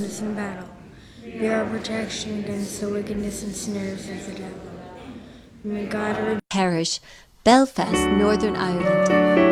us in battle. Be our protection against the wickedness and snares of the devil. May God Parish, Belfast, Northern Ireland.